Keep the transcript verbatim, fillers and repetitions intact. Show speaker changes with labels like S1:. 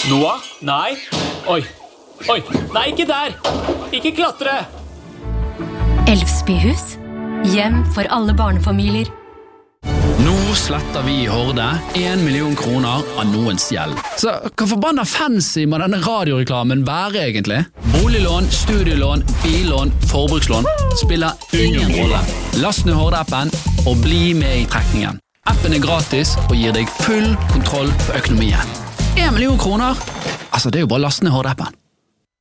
S1: Noah? Nei. Oi. Oi. Nei, ikke der. Ikke klatre.
S2: Elvsbyhus. Hjem for alle barnefamilier.
S3: Nå sletter vi i Horde en million kroner av noens gjeld. Så hva forbanna fancy må denne radioreklamen være egentlig? Boliglån, studielån, billån, forbrukslån spiller ingen rolle. Last ned Horde-appen og bli med i trekningen. Appen er gratis og gir deg full kontroll på økonomien. En million kroner? Altså, det er jo bare last ned Horde-appen.